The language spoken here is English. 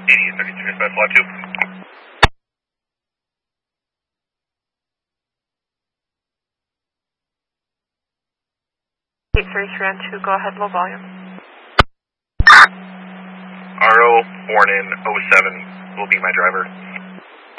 32 dispatch, lot 2. Ran 2, go ahead, low volume. RO, born in 07, will be my driver.